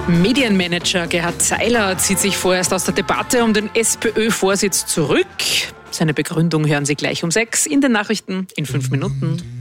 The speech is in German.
Medienmanager Gerhard Zeiler zieht sich vorerst aus der Debatte um den SPÖ-Vorsitz zurück. Seine Begründung hören Sie gleich um 6 in den Nachrichten in 5 Minuten.